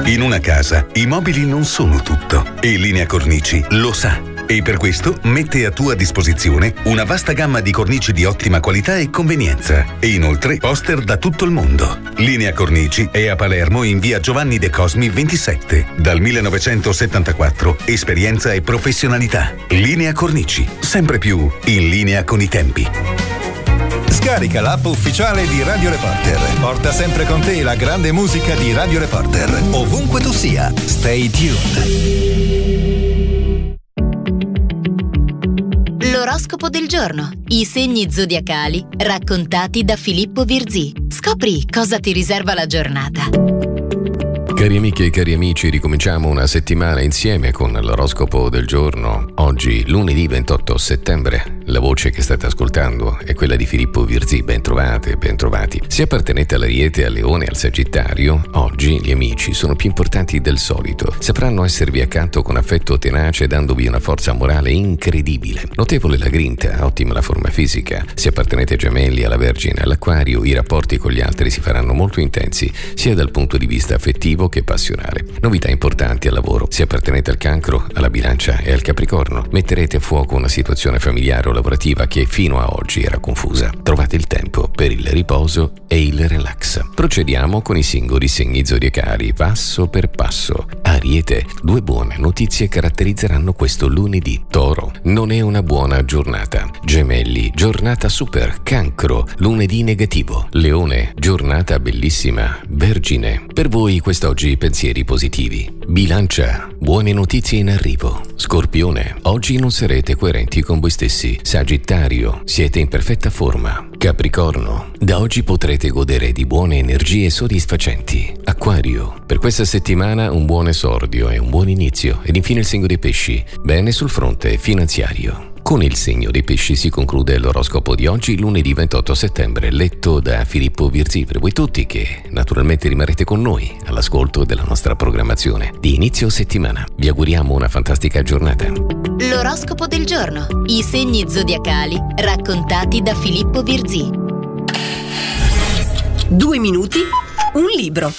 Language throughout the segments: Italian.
In una casa i mobili non sono tutto e Linea Cornici lo sa. E per questo mette a tua disposizione una vasta gamma di cornici di ottima qualità e convenienza. E inoltre poster da tutto il mondo. Linea Cornici è a Palermo in via Giovanni De Cosmi 27. Dal 1974 esperienza e professionalità. Linea Cornici, sempre più in linea con i tempi. Scarica l'app ufficiale di Radio Reporter. Porta sempre con te la grande musica di Radio Reporter. Ovunque tu sia, stay tuned. L'oroscopo del giorno. I segni zodiacali raccontati da Filippo Virzì. Scopri cosa ti riserva la giornata. Cari amiche e cari amici, ricominciamo una settimana insieme con l'oroscopo del giorno. Oggi, lunedì 28 settembre. La voce che state ascoltando è quella di Filippo Virzì. Ben trovate, ben trovati. Se appartenete all'Ariete, al Leone e al Sagittario, oggi gli amici sono più importanti del solito. Sapranno esservi accanto con affetto tenace, dandovi una forza morale incredibile. Notevole la grinta, ottima la forma fisica. Se appartenete ai Gemelli, alla Vergine, all'Acquario, i rapporti con gli altri si faranno molto intensi, sia dal punto di vista affettivo che passionale. Novità importanti al lavoro. Se appartenete al Cancro, alla Bilancia e al Capricorno, metterete a fuoco una situazione familiare o lavorativa che fino a oggi era confusa. Trovate il tempo per il riposo e il relax. Procediamo con i singoli segni zodiacali, passo per passo. Ariete, due buone notizie caratterizzeranno questo lunedì. Toro, non è una buona giornata. Gemelli, giornata super. Cancro, lunedì negativo. Leone, giornata bellissima. Vergine, per voi quest'oggi pensieri positivi. Bilancia, buone notizie in arrivo. Scorpione, oggi non sarete coerenti con voi stessi. Sagittario, siete in perfetta forma. Capricorno, da oggi potrete godere di buone energie soddisfacenti. Acquario, per questa settimana un buon esordio e un buon inizio. Ed infine il segno dei pesci, bene sul fronte finanziario. Con il segno dei pesci si conclude l'oroscopo di oggi, lunedì 28 settembre, letto da Filippo Virzì, per voi tutti che naturalmente rimarrete con noi all'ascolto della nostra programmazione di inizio settimana. Vi auguriamo una fantastica giornata. L'oroscopo del giorno. I segni zodiacali raccontati da Filippo Virzì. 2 minuti, un libro.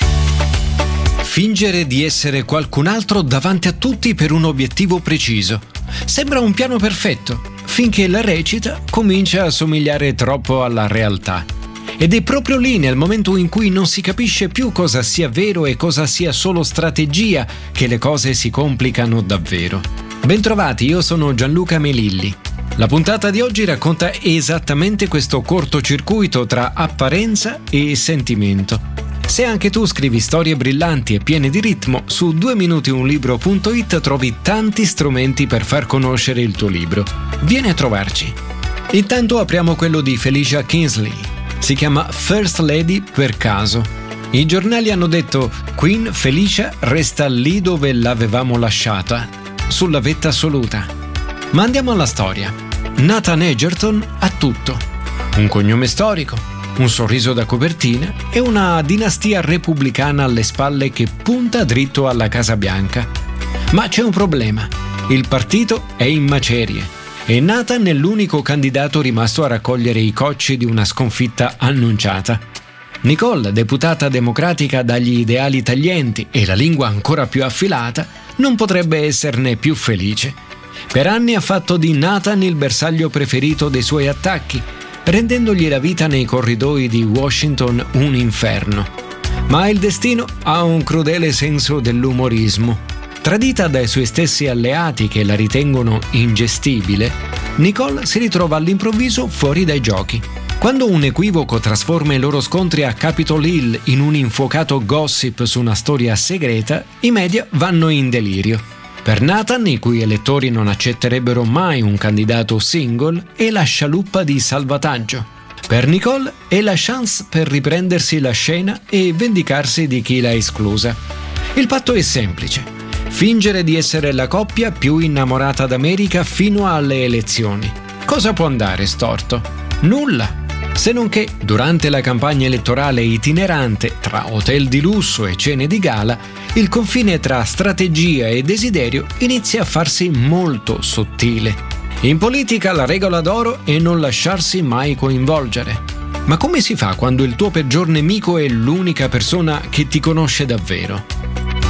Fingere di essere qualcun altro davanti a tutti per un obiettivo preciso. Sembra un piano perfetto, finché la recita comincia a somigliare troppo alla realtà. Ed è proprio lì, nel momento in cui non si capisce più cosa sia vero e cosa sia solo strategia, che le cose si complicano davvero. Bentrovati, io sono Gianluca Melilli. La puntata di oggi racconta esattamente questo cortocircuito tra apparenza e sentimento. Se anche tu scrivi storie brillanti e piene di ritmo, su 2minutiunlibro.it trovi tanti strumenti per far conoscere il tuo libro. Vieni a trovarci. Intanto apriamo quello di Felicia Kingsley. Si chiama First Lady per caso. I giornali hanno detto: Queen Felicia resta lì dove l'avevamo lasciata, sulla vetta assoluta. Ma andiamo alla storia. Nathan Egerton ha tutto. Un cognome storico, un sorriso da copertina e una dinastia repubblicana alle spalle che punta dritto alla Casa Bianca. Ma c'è un problema. Il partito è in macerie e Nathan è l'unico candidato rimasto a raccogliere i cocci di una sconfitta annunciata. Nicole, deputata democratica dagli ideali taglienti e la lingua ancora più affilata, non potrebbe esserne più felice. Per anni ha fatto di Nathan il bersaglio preferito dei suoi attacchi, rendendogli la vita nei corridoi di Washington un inferno. Ma il destino ha un crudele senso dell'umorismo. Tradita dai suoi stessi alleati che la ritengono ingestibile, Nicole si ritrova all'improvviso fuori dai giochi. Quando un equivoco trasforma i loro scontri a Capitol Hill in un infuocato gossip su una storia segreta, i media vanno in delirio. Per Nathan, i cui elettori non accetterebbero mai un candidato single, è la scialuppa di salvataggio. Per Nicole è la chance per riprendersi la scena e vendicarsi di chi l'ha esclusa. Il patto è semplice: fingere di essere la coppia più innamorata d'America fino alle elezioni. Cosa può andare storto? Nulla. Se non che, durante la campagna elettorale itinerante, tra hotel di lusso e cene di gala, il confine tra strategia e desiderio inizia a farsi molto sottile. In politica la regola d'oro è non lasciarsi mai coinvolgere. Ma come si fa quando il tuo peggior nemico è l'unica persona che ti conosce davvero?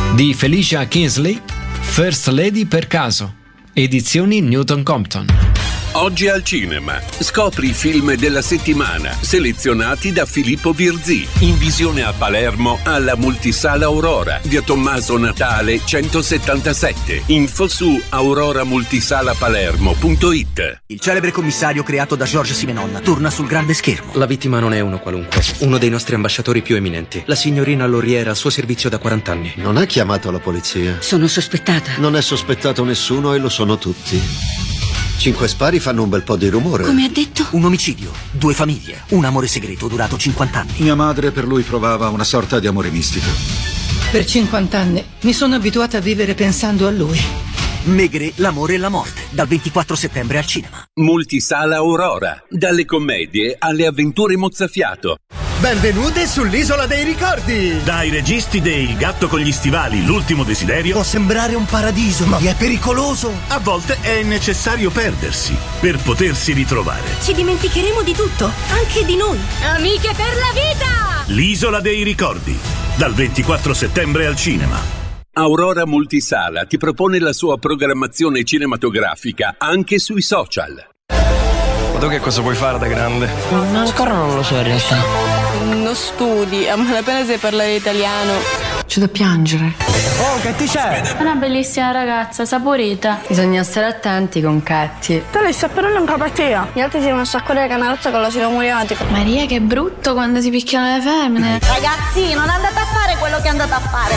Di Felicia Kingsley, First Lady per caso, edizioni Newton Compton. Oggi al cinema. Scopri i film della settimana selezionati da Filippo Virzì. In visione a Palermo alla Multisala Aurora, via Tommaso Natale 177. Info su auroramultisalapalermo.it. Il celebre commissario creato da Georges Simenon torna sul grande schermo. La vittima non è uno qualunque, uno dei nostri ambasciatori più eminenti, la signorina Lauriera, al suo servizio da 40 anni. Non ha chiamato la polizia. Sono sospettata. Non è sospettato nessuno e lo sono tutti. 5 spari fanno un bel po' di rumore. Come ha detto? Un omicidio, 2 famiglie, un amore segreto durato 50 anni. Mia madre per lui provava una sorta di amore mistico. Per 50 anni mi sono abituata a vivere pensando a lui. Maigret, l'amore e la morte, dal 24 settembre al cinema. Multisala Aurora, dalle commedie alle avventure mozzafiato. Benvenute sull'Isola dei Ricordi! Dai registi de Il gatto con gli stivali, L'ultimo desiderio. Può sembrare un paradiso, ma è pericoloso. A volte è necessario perdersi per potersi ritrovare. Ci dimenticheremo di tutto, anche di noi. Amiche per la vita! L'Isola dei Ricordi, dal 24 settembre al cinema. Aurora Multisala ti propone la sua programmazione cinematografica anche sui social. Ma tu che cosa puoi fare da grande? Ancora non lo so in realtà. Non studi, a malapena sai parlare italiano. C'è da piangere. Oh, che ti c'è? Una bellissima ragazza, Saporita. Bisogna stare attenti con Catti. Te le sta però non capatea. Gli altri si devono saccorrere la canarozza con l'asilo muriatico. Maria, che brutto quando si picchiano le femmine. Ragazzi, non andate a fare quello che andate a fare.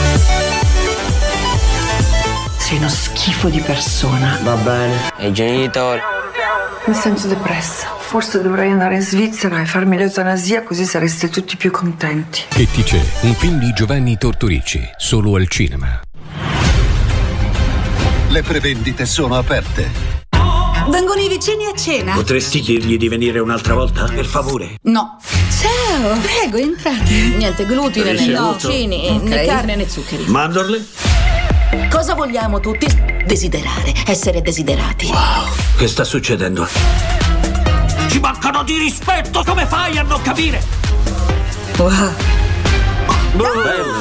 Sei uno schifo di persona. Va bene. E i genitori? Mi sento depressa. Forse dovrei andare in Svizzera e farmi l'eutanasia, così sareste tutti più contenti. Che ti c'è? Un film di Giovanni Tortorici, solo al cinema. Le prevendite sono aperte. Vengono i vicini a cena. Potresti dirgli di venire un'altra volta, per favore? No. Ciao, prego, entrate. Niente glutine, né vicini, né carne né zuccheri. Mandorle? Cosa vogliamo tutti? Desiderare, essere desiderati. Wow, che sta succedendo? Ci mancano di rispetto, come fai a non capire? Wow. Bello.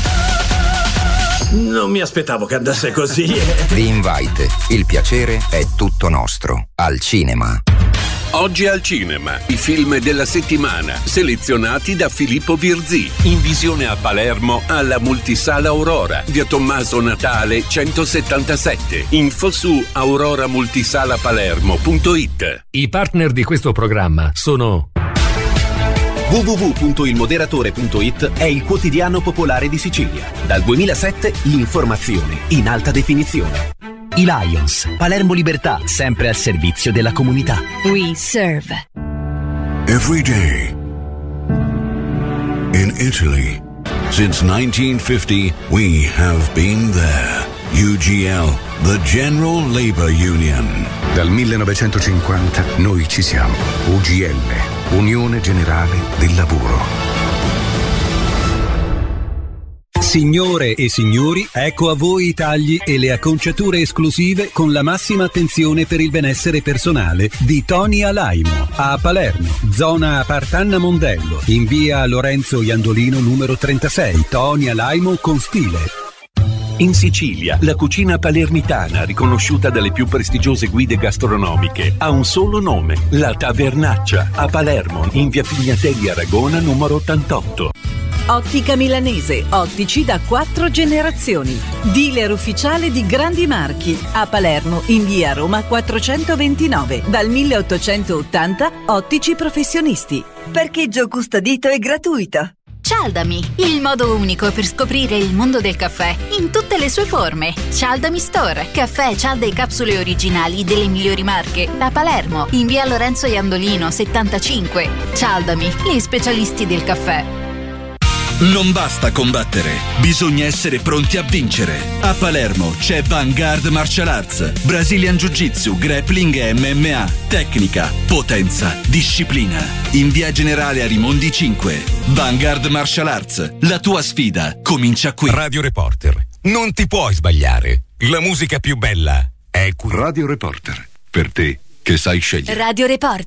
Non mi aspettavo che andasse così. The Invite, il piacere è tutto nostro, al cinema. Oggi al cinema, i film della settimana selezionati da Filippo Virzì. In visione a Palermo alla Multisala Aurora, via Tommaso Natale 177. Info su auroramultisalapalermo.it. I partner di questo programma sono www.ilmoderatore.it è il quotidiano popolare di Sicilia. Dal 2007 l'informazione in alta definizione. I Lions, Palermo Libertà, sempre al servizio della comunità. We serve. Every day. In Italy. Since 1950, we have been there. UGL, the General Labor Union. Dal 1950 noi ci siamo. UGL, Unione Generale del Lavoro. Signore e signori, ecco a voi i tagli e le acconciature esclusive con la massima attenzione per il benessere personale di Tony Alaimo a Palermo, zona Partanna Mondello, in via Lorenzo Iandolino numero 36. Tony Alaimo con stile. In Sicilia, la cucina palermitana, riconosciuta dalle più prestigiose guide gastronomiche, ha un solo nome: La Tavernaccia, a Palermo, in via Pignatelli Aragona numero 88. Ottica Milanese, ottici da 4 generazioni. Dealer ufficiale di grandi marchi. A Palermo, in via Roma 429. Dal 1880, ottici professionisti. Parcheggio custodito e gratuito. Cialdami, il modo unico per scoprire il mondo del caffè in tutte le sue forme. Cialdami Store, caffè, cialde e capsule originali delle migliori marche. Da Palermo, in via Lorenzo Iandolino 75. Cialdami, gli specialisti del caffè. Non basta combattere, bisogna essere pronti a vincere. A Palermo c'è Vanguard Martial Arts, Brazilian Jiu-Jitsu, Grappling e MMA. Tecnica, potenza, disciplina. In via Generale Arimondi 5. Vanguard Martial Arts, la tua sfida comincia qui. Radio Reporter, non ti puoi sbagliare. La musica più bella è qui. Radio Reporter, per te che sai scegliere. Radio Reporter.